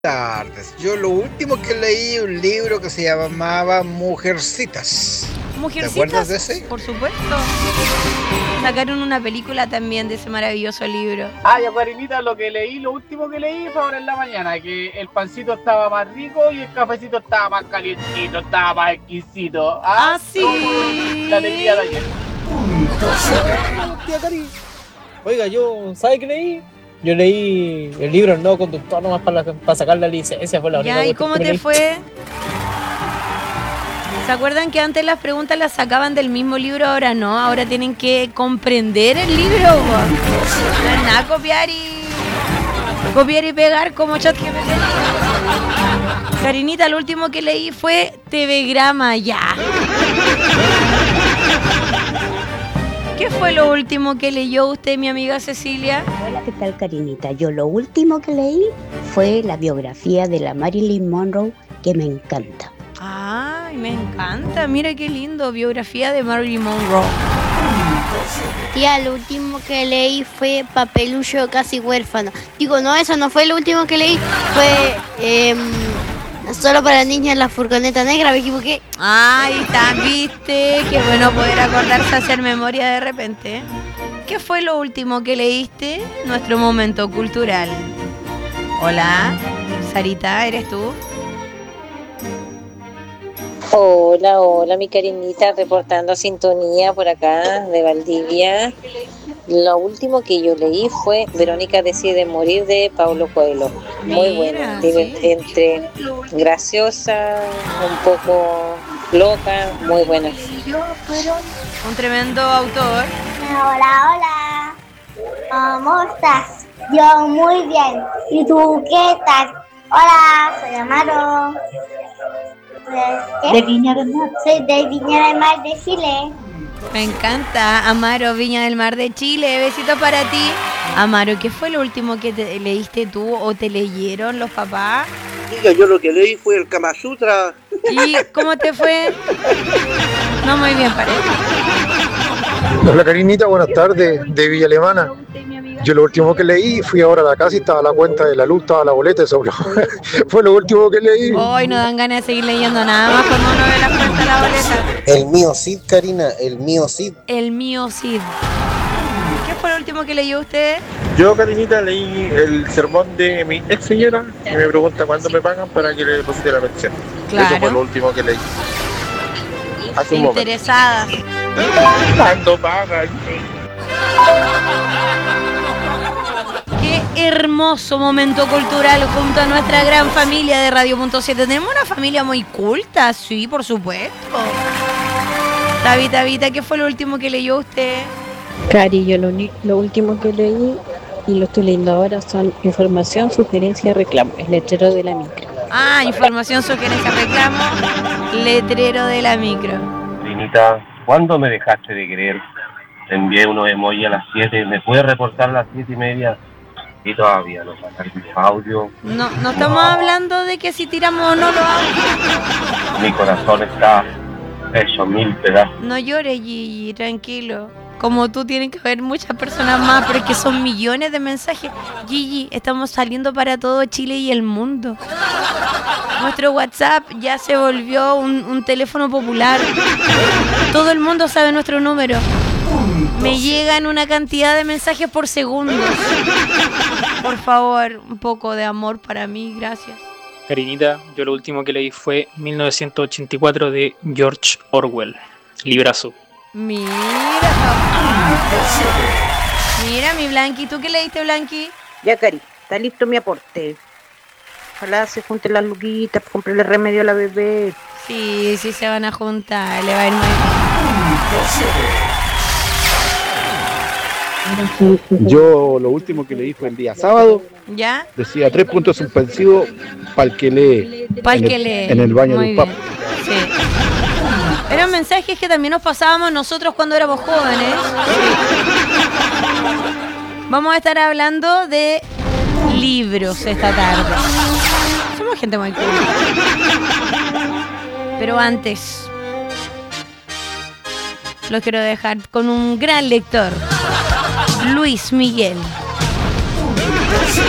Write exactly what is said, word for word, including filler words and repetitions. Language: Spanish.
Tardes. Yo lo último que leí un libro que se llamaba Mujercitas. ¿Te acuerdas de Mujercitas, ese? por supuesto. Sacaron una película también de ese maravilloso libro. Ah, ya, Karinita, lo que leí, lo último que leí fue ahora en la mañana, que el pancito estaba más rico y el cafecito estaba más calientito, estaba más exquisito. Ah, Ah, sí. la alegría de ayer. Tía Cari. Oiga, yo, ¿sabe qué leí? Yo leí el libro No Conductor nomás para, para sacar la licencia, fue la única Ya, ¿y cuestión cómo que me te leí. fue? ¿Se acuerdan que antes las preguntas las sacaban del mismo libro? Ahora no, ahora tienen que comprender el libro. po. No es nada copiar y copiar y pegar como ChatGPT. Karinita, lo último que leí fue T V Grama, ya. ¿Qué fue lo último que leyó usted, mi amiga Cecilia? Hola, ¿qué tal, Karinita? Yo lo último que leí fue la biografía de la Marilyn Monroe, que me encanta. Ay, me encanta, mira qué lindo, biografía de Marilyn Monroe. Tía, lo último que leí fue Papelucho casi huérfano. Digo, no, eso no fue lo último que leí. Fue eh, Solo para niños la furgoneta negra, me equivoqué. Ahí está, viste, qué bueno poder acordarse, hacer memoria de repente. ¿Qué fue lo último que leíste? Nuestro momento cultural. Hola, Sarita, ¿eres tú? Hola, hola, mi Karinita, reportando sintonía por acá de Valdivia. Lo último que yo leí fue Verónica decide morir de Paulo Coelho. Muy Mira, buena, diver- sí. entre graciosa, un poco loca, muy buena. Un tremendo autor. Hola, hola. ¿Cómo estás? Yo muy bien. ¿Y tú qué tal? Hola, soy Amaro. ¿Qué? De Viña del Mar. Soy de Viña del Mar de Chile. Me encanta, Amaro, Viña del Mar de Chile. Besito para ti. Amaro, ¿qué fue lo último que te leíste tú o te leyeron los papás? Diga, yo lo que leí fue el Kama Sutra. ¿Y cómo te fue? No muy bien, parece. Hola Karinita, buenas tardes, de Villa Alemana. Yo lo último que leí, fui ahora a la casa y estaba la cuenta de la luz, estaba la boleta, eso fue lo último que leí. Hoy no dan ganas de seguir leyendo nada más cuando uno ve la cuenta de la boleta. El mío Cid, Karina, el mío Cid. El mío Cid. ¿Qué fue lo último que leyó usted? Yo, Karinita, leí el sermón de mi ex señora y me pregunta cuándo me pagan para que le deposite la pensión. Claro. Eso fue lo último que leí. Hace un momento. Interesada. ¿Cuándo pagan? Qué hermoso momento cultural junto a nuestra gran familia de Radio Punto siete. Tenemos una familia muy culta, sí, por supuesto. Tabita, Tabita, ¿qué fue lo último que leyó usted? Cari, yo lo, uni- lo último que leí y lo estoy leyendo ahora son información, sugerencia, reclamo, el letrero de la micro. Ah, información, sugerencia, reclamo, letrero de la micro. Trinita, ¿cuándo me dejaste de querer? Te envié unos emojis a las siete, ¿me puedes reportar a las siete y media? Y todavía no pasa el audio. No, no estamos hablando de que si tiramos o no lo hago. Mi corazón está hecho mil pedazos. No llores, Gigi, tranquilo. Como tú tienen que haber muchas personas más, pero es que son millones de mensajes. Gigi, estamos saliendo para todo Chile y el mundo. Nuestro WhatsApp ya se volvió un, un teléfono popular. Todo el mundo sabe nuestro número. Me llegan una cantidad de mensajes por segundos. Por favor, un poco de amor para mí, gracias. Karinita, yo lo último que leí fue mil novecientos ochenta y cuatro de George Orwell. Librazo. Mira, papá. Mira, mi Blanqui. ¿Tú qué leíste, Blanqui? Ya, Cari, está listo mi aporte. Ojalá se junten las luquitas para comprarle remedio a la bebé. Sí, sí se van a juntar. Le va a ir muy bien. Yo lo último que leí fue el día sábado. ¿Ya? Decía tres puntos suspensivos para el que lee. Para el en que lee. En el baño Muy de un pub. bien. Sí. Eran mensajes que también nos pasábamos nosotros cuando éramos jóvenes. Vamos a estar hablando de libros esta tarde. Somos gente muy cool. Pero antes, los quiero dejar con un gran lector, Luis Miguel.